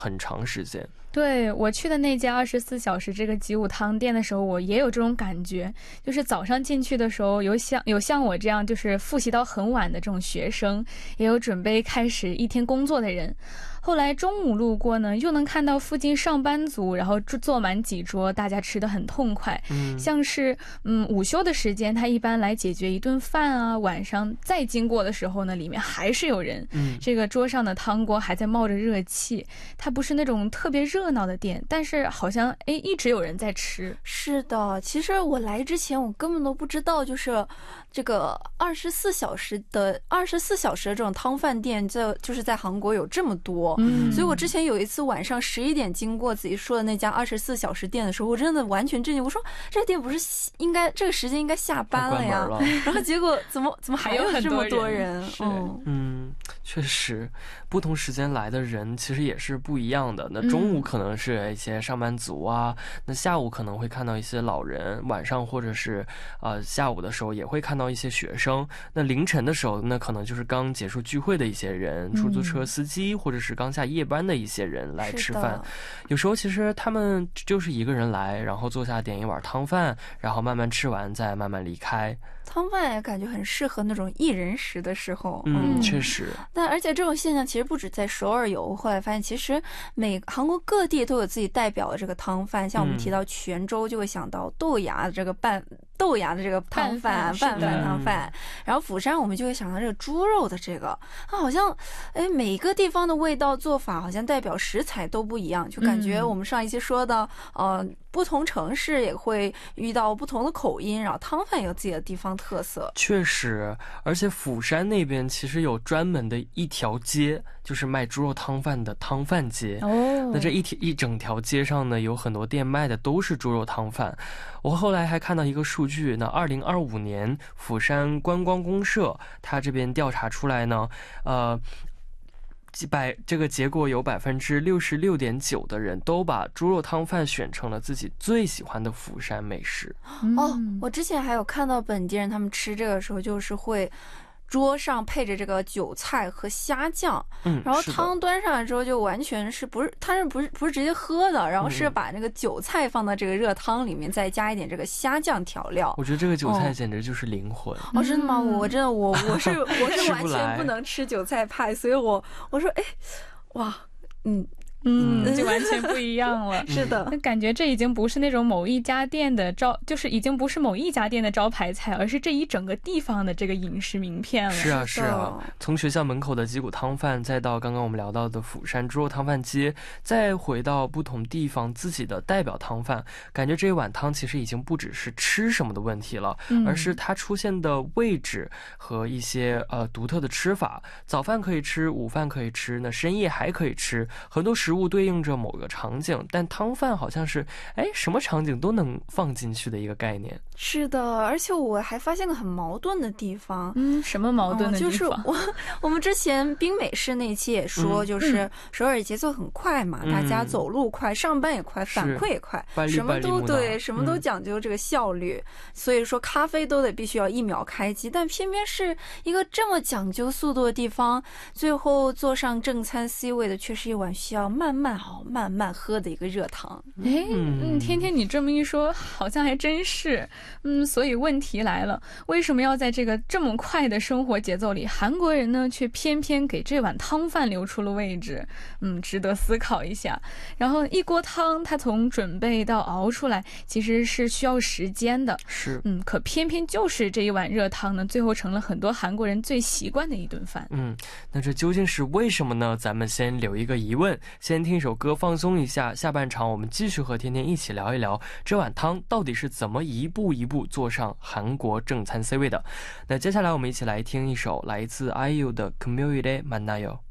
很长时间。 对，我去的那家24小时这个吉武汤店的时候，我也有这种感觉，就是早上进去的时候，有像我这样就是复习到很晚的这种学生，也有准备开始一天工作的人。后来中午路过呢，又能看到附近上班族，然后坐满几桌，大家吃得很痛快。像是午休的时间，他一般来解决一顿饭啊，晚上再经过的时候呢，里面还是有人，这个桌上的汤锅还在冒着热气。它不是那种特别热闹的店，但是好像一直有人在吃。 是的，其实我来之前我根本都不知道，就是这个24小时的这种汤饭店就是在韩国有这么多。所以我之前有一次晚上11点经过自己说的那家24小时店的时候，我真的完全震惊，我说这个店不是应该这个时间应该下班了呀，然后结果怎么还有这么多人。 确实不同时间来的人其实也是不一样的。那中午可能是一些上班族啊，那下午可能会看到一些老人，晚上或者是下午的时候也会看到一些学生，那凌晨的时候那可能就是刚结束聚会的一些人，出租车司机或者是刚下夜班的一些人来吃饭。有时候其实他们就是一个人来，然后坐下点一碗汤饭，然后慢慢吃完再慢慢离开。 汤饭也感觉很适合那种一人食的时候。 确实。 但而且这种现象其实不止在首尔有，我后来发现其实韩国各地都有自己代表的这个汤饭，像我们提到泉州就会想到豆芽的这个汤饭，拌饭汤饭，然后釜山我们就会想到这个猪肉的这个，好像每个地方的味道做法好像代表食材都不一样，就感觉我们上一期说的不同城市也会遇到不同的口音，然后汤饭有自己的地方特色。 确实，而且釜山那边其实有专门的一条街，就是卖猪肉汤饭的汤饭街。那这一整条街上呢，有很多店卖的都是猪肉汤饭。我后来还看到一个数据，那2025年釜山观光公社它这边调查出来呢，这个结果有66.9%的人都把猪肉汤饭选成了自己最喜欢的釜山美食。 我之前还有看到本地人他们吃这个时候就是会桌上配着这个韭菜和虾酱，然后汤端上来之后就完全是不是直接喝的，然后是把那个韭菜放到这个热汤里面，再加一点这个虾酱调料。 我觉得这个韭菜简直就是灵魂。 真的吗？我是完全不能吃韭菜派，所以我说哇， 就完全不一样了。 是的， 那感觉这已经不是那种某一家店的就是已经不是某一家店的招牌菜，而是这一整个地方的这个饮食名片了。 是啊，从学校门口的鸡骨汤饭，再到刚刚我们聊到的釜山猪肉汤饭街，再回到不同地方自己的代表汤饭，感觉这一碗汤其实已经不只是吃什么的问题了，而是它出现的位置和一些独特的吃法。早饭可以吃，午饭可以吃，那深夜还可以吃，很多食物对应着某个场景，但汤饭好像是什么场景都能放进去的一个概念。 是的，而且我还发现个很矛盾的地方。 什么矛盾的地方？ 就是我们之前冰美式那期也说，就是首尔节奏很快嘛，大家走路快，上班也快，反馈也快，什么都对，什么都讲究这个效率，所以说咖啡都得必须要1秒开机，但偏偏是一个这么讲究速度的地方，最后坐上正餐 C 位的却是一碗需要慢慢喝的一个热汤。 天天你这么一说，好像还真是。所以问题来了，为什么要在这个这么快的生活节奏里，韩国人呢却偏偏给这碗汤饭留出了位置？值得思考一下。然后一锅汤，它从准备到熬出来，其实是需要时间的。 是， 可偏偏就是这一碗热汤呢，最后成了很多韩国人最习惯的一顿饭。 那这究竟是为什么呢？咱们先留一个疑问，先听一首歌放松一下，下半场我们继续和天天一起聊一聊这碗汤到底是怎么一步一步坐上韩国正餐 C 位的。那接下来我们一起来听一首来自 IU 的 금요일에 만나요。